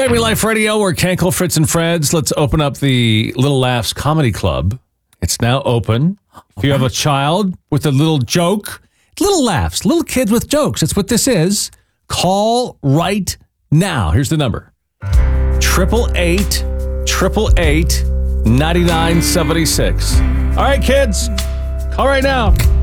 Family Life Radio, we're Kenkel, Fritz, and Freds. Let's open up the Little Laughs Comedy Club. It's now open. If you have a child with a little joke, little laughs, little kids with jokes, that's what this is. Call right now. Here's the number. 888-888-9976. All right, kids, call right now.